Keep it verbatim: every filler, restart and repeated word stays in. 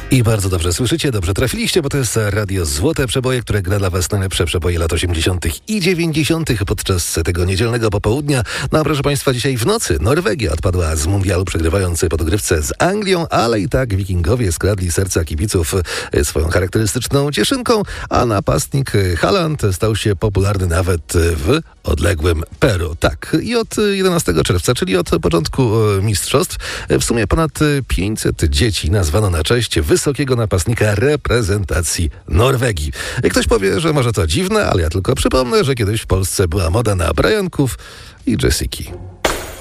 I bardzo dobrze słyszycie, dobrze trafiliście, bo to jest Radio Złote Przeboje, które gra dla was najlepsze przeboje lat osiemdziesiątych i dziewięćdziesiątych podczas tego niedzielnego popołudnia. No a proszę państwa, dzisiaj w nocy Norwegia odpadła z mundialu, przegrywając po dogrywce z Anglią, ale i tak wikingowie skradli serca kibiców swoją charakterystyczną cieszynką, a napastnik Haaland stał się popularny nawet w odległym Peru. Tak, i od jedenastego czerwca, czyli od początku mistrzostw, w sumie ponad pięćset dzieci nazwano na cześć wysokiego napastnika reprezentacji Norwegii. Ktoś powie, że może to dziwne, ale ja tylko przypomnę, że kiedyś w Polsce była moda na Brianków i Jessiki.